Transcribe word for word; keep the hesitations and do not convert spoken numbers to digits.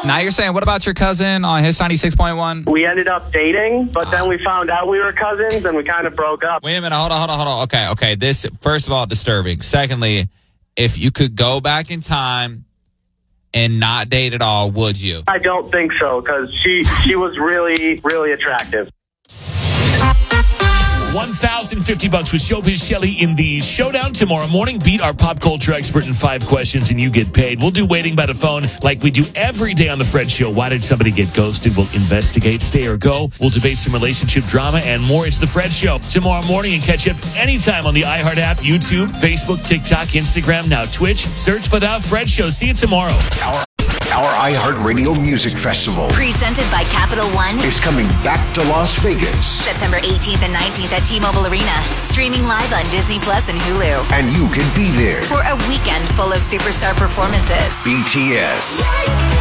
Now you're saying, what about your cousin on his ninety-six point one? We ended up dating, but then we found out we were cousins and we kind of broke up. Wait a minute. Hold on, hold on, hold on. Okay, okay. This, first of all, disturbing. Secondly, if you could go back in time and not date at all, would you? I don't think so, because she, she was really, really attractive. one thousand fifty bucks with Showbiz Shelley in the showdown tomorrow morning. Beat our pop culture expert in five questions and you get paid. We'll do waiting by the phone like we do every day on The Fred Show. Why did somebody get ghosted? We'll investigate, stay or go. We'll debate some relationship drama and more. It's The Fred Show tomorrow morning, and catch up anytime on the iHeart app, YouTube, Facebook, TikTok, Instagram, now Twitch. Search for The Fred Show. See you tomorrow. Our, our iHeartRadio Music Festival, presented by Capital One, is coming back to Las Vegas. September eighteenth and nineteenth at T-Mobile Arena. Streaming live on Disney Plus and Hulu. And you can be there for a weekend full of superstar performances. B T S,